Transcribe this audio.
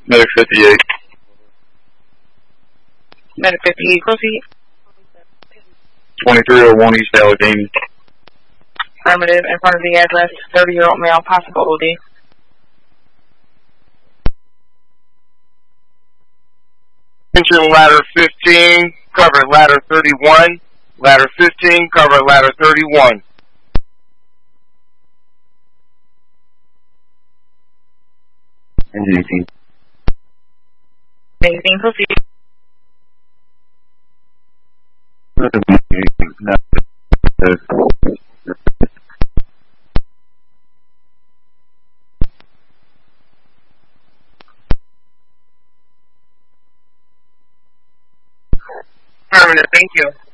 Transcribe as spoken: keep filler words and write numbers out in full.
Medic fifty-eight. Medic fifty-eight, proceed. twenty-three oh one East Allegheny. Affirmative, in front of the address, thirty-year-old male, possible O D. Attention ladder fifteen, cover ladder thirty-one. Ladder fifteen, cover ladder thirty-one. eighteen. eighteen, proceed. Affirmative, thank you.